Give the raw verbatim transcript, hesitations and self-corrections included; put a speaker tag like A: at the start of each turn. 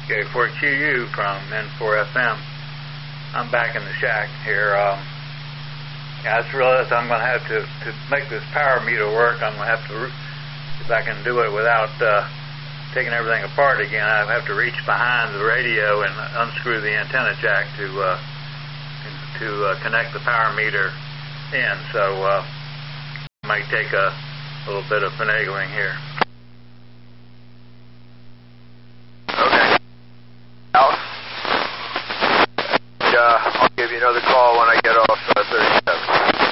A: Okay, for Q U from N four F M. I'm back in the shack here. Um, yeah, I just realized I'm going to have to, to make this power meter work, I'm going to have to, if I can do it without uh, taking everything apart again, I have to reach behind the radio and unscrew the antenna jack to uh, to uh, connect the power meter in. So uh, it might take a little bit of finagling here.